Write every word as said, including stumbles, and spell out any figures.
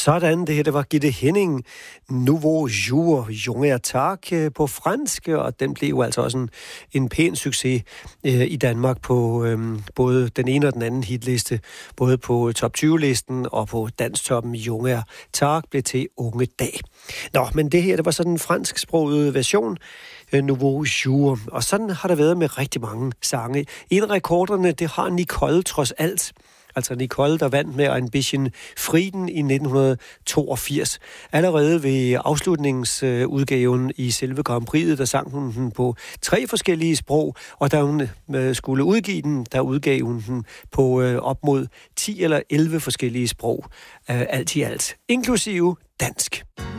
Sådan, det her, det var Gitte Henning, Nouveau Jour, Junge Attaque på fransk, og den blev jo altså også en, en pæn succes øh, i Danmark på øh, både den ene og den anden hitliste, både på top tyve-listen og på Danstoppen. Junge Attaque blev til Unge Dag. Nå, men det her, det var sådan en fransksproget version, øh, Nouveau Jour, og sådan har der været med rigtig mange sange. En af rekorderne, det har Nicole trods alt. Altså Nicole, der vandt med Ein bisschen Frieden i nitten toogfirs. Allerede ved afslutningsudgaven i selve Grand Prix'et, der sang hun den på tre forskellige sprog, og da hun skulle udgive den, der udgav hun den på op mod ti eller elleve forskellige sprog. Alt i alt, inklusive dansk.